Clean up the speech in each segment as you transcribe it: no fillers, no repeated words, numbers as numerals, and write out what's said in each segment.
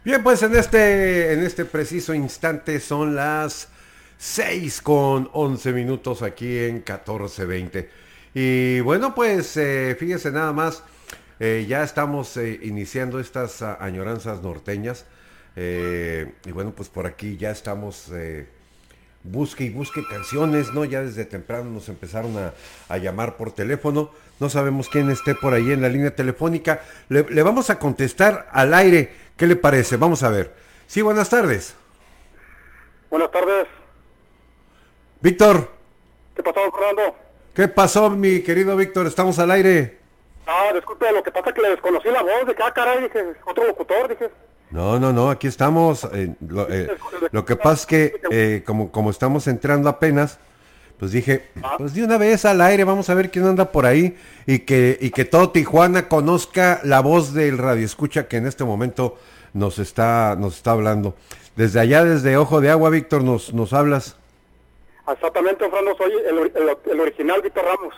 Bien, pues en este preciso instante son las 6:11 aquí en 14:20. Y bueno, pues fíjese nada más, ya estamos iniciando estas añoranzas norteñas. Y bueno, pues por aquí ya estamos busque y busque canciones, ¿no? Ya desde temprano nos empezaron a llamar por teléfono. No sabemos quién esté por ahí en la línea telefónica. Le vamos a contestar al aire. ¿Qué le parece? Vamos a ver. Sí, buenas tardes. Buenas tardes. Víctor. ¿Qué pasó, Fernando? ¿Qué pasó, mi querido Víctor? Estamos al aire. Ah, disculpe, lo que pasa es que le desconocí la voz. Dije, caray, dije, otro locutor, dije. No, aquí estamos. Lo que pasa es que como estamos entrando apenas, pues dije, pues de una vez al aire, vamos a ver quién anda por ahí y que todo Tijuana conozca la voz del radioescucha que en este momento nos está hablando. Desde allá, desde Ojo de Agua, Víctor, nos hablas. Exactamente, Fernando, soy el original Víctor Ramos.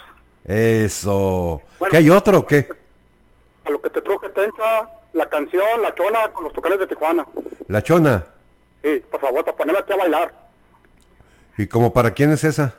Eso. Bueno, ¿qué hay otro o qué? A lo que te truje, Tencha, la canción La Chona con los Tucanes de Tijuana. La Chona. Sí, por favor, para ponerme aquí a bailar. ¿Y como para quién es esa?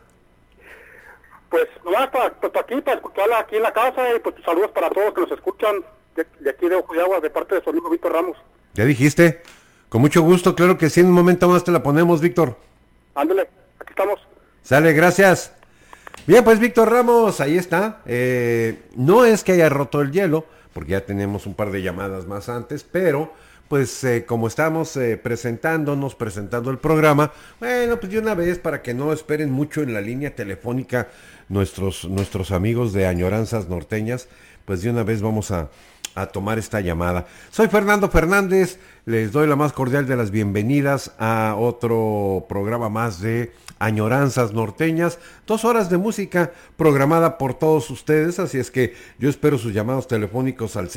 Pues nomás para aquí, para escucharla aquí en la casa y pues saludos para todos que nos escuchan de aquí de Ojo de Agua, de parte de su amigo Víctor Ramos. ¿Ya dijiste? Con mucho gusto, claro que sí, en un momento más te la ponemos, Víctor. Ándale, aquí estamos. Sale, gracias. Bien, pues Víctor Ramos, ahí está. No es que haya roto el hielo, porque ya tenemos un par de llamadas más antes, pero pues como estamos presentando el programa, bueno, pues de una vez para que no esperen mucho en la línea telefónica nuestros amigos de Añoranzas Norteñas, pues de una vez vamos a tomar esta llamada. Soy Fernando Fernández, les doy la más cordial de las bienvenidas a otro programa más de Añoranzas Norteñas, 2 horas de música programada por todos ustedes, así es que yo espero sus llamados telefónicos al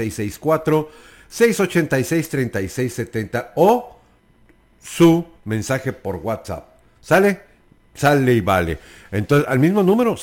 664-686-3670 o su mensaje por WhatsApp. ¿Sale? Sale y vale. Entonces, al mismo número,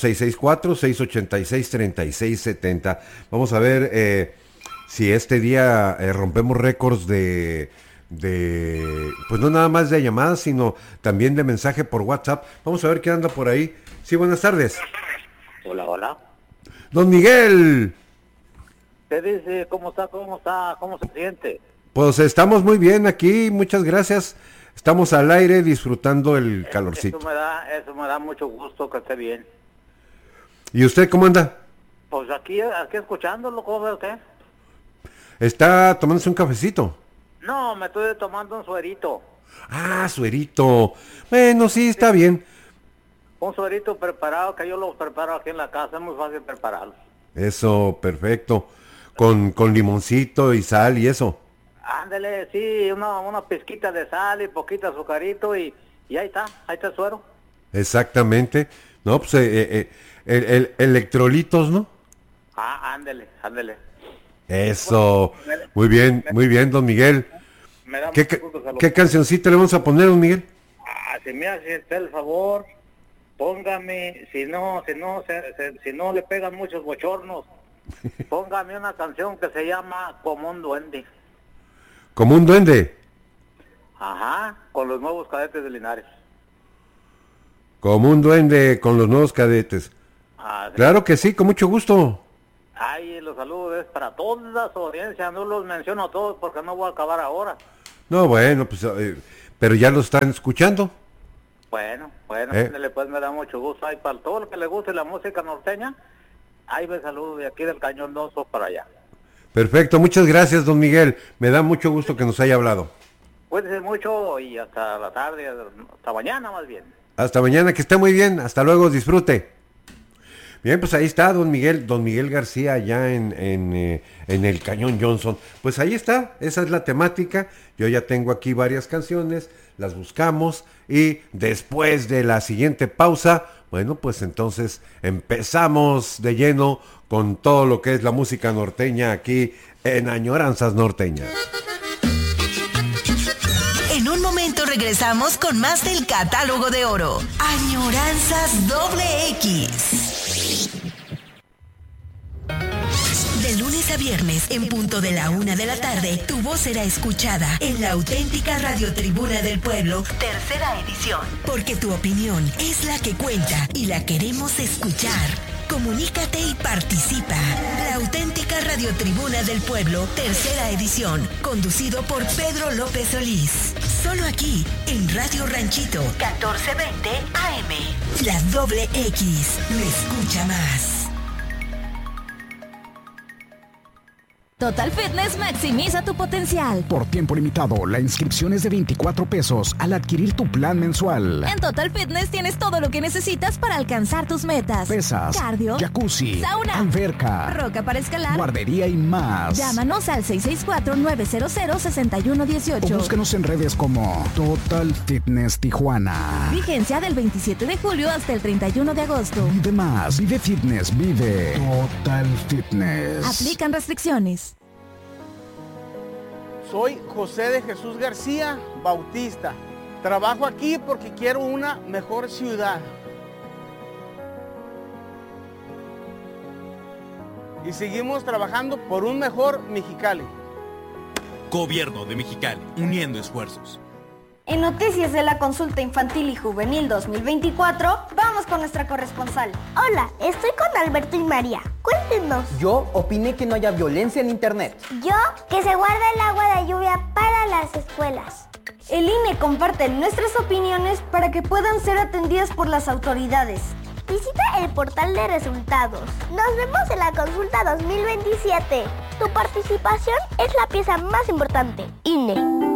664-686-3670. Vamos a ver si este día rompemos récords de pues no nada más de llamadas, sino también de mensaje por WhatsApp. Vamos a ver qué anda por ahí. Sí, buenas tardes. Hola. Don Miguel. ¿Qué dice? ¿Cómo está? ¿Cómo se siente? Pues estamos muy bien aquí, muchas gracias. Estamos al aire disfrutando el calorcito. Eso me da mucho gusto que esté bien. ¿Y usted cómo anda? Pues aquí escuchándolo, ¿cómo ve usted? ¿Está tomándose un cafecito? No, me estoy tomando un suerito. Ah, suerito. Bueno, sí, está bien. Un suerito preparado, que yo lo preparo aquí en la casa, es muy fácil prepararlo. Eso, perfecto. Con limoncito y sal y eso. Ándele, sí, una pizquita de sal y poquito azucarito y ahí está el suero. Exactamente. No, pues el electrolitos, ¿no? Ah, ándele. Eso. Muy bien, don Miguel. ¿Qué cancioncita le vamos a poner, don Miguel? Si me hace usted el favor, póngame, si no le pegan muchos bochornos, póngame una canción que se llama Como un Duende. ¿Como un duende? Ajá, con los nuevos Cadetes de Linares. Como un duende con los nuevos Cadetes. Claro que sí, con mucho gusto. Ay, los saludos es para toda su audiencia, no los menciono a todos porque no voy a acabar ahora. No, bueno, pues, pero ya lo están escuchando. Bueno, pues me da mucho gusto. Ay, para todo lo que le guste la música norteña, ahí me saludo de aquí del Cañón Doso para allá. Perfecto, muchas gracias, don Miguel. Me da mucho gusto que nos haya hablado. Cuídense mucho y hasta la tarde, hasta mañana más bien. Hasta mañana, que esté muy bien. Hasta luego, disfrute. Bien, pues ahí está don Miguel García allá en el Cañón Johnson. Pues ahí está, esa es la temática. Yo ya tengo aquí varias canciones, las buscamos y después de la siguiente pausa, bueno, pues entonces empezamos de lleno con todo lo que es la música norteña aquí en Añoranzas Norteñas. En un momento regresamos con más del Catálogo de Oro. Añoranzas XX. De lunes lunes a viernes, en punto de la 1 de la tarde, tu voz será escuchada en la auténtica Radio Tribuna del Pueblo, tercera edición. Porque tu opinión es la que cuenta y la queremos escuchar. Comunícate y participa. La auténtica Radio Tribuna del Pueblo, tercera edición, conducido por Pedro López Solís. Solo aquí, en Radio Ranchito, 1420 AM. La doble X, me escucha más. Total Fitness maximiza tu potencial. Por tiempo limitado, la inscripción es de 24 pesos al adquirir tu plan mensual. En Total Fitness tienes todo lo que necesitas para alcanzar tus metas. Pesas, cardio, jacuzzi, sauna, alberca, roca para escalar, guardería y más. Llámanos al 664-900-6118. O búscanos en redes como Total Fitness Tijuana. Vigencia del 27 de julio hasta el 31 de agosto. Vive más, vive fitness, vive Total Fitness. Aplican restricciones. Soy José de Jesús García Bautista. Trabajo aquí porque quiero una mejor ciudad. Y seguimos trabajando por un mejor Mexicali. Gobierno de Mexicali, uniendo esfuerzos. En noticias de la consulta infantil y juvenil 2024, vamos con nuestra corresponsal. Hola, estoy con Alberto y María. Cuéntenos. Yo opiné que no haya violencia en internet. Yo, que se guarde el agua de lluvia para las escuelas. El INE comparte nuestras opiniones para que puedan ser atendidas por las autoridades. Visita el portal de resultados. Nos vemos en la consulta 2027. Tu participación es la pieza más importante. INE.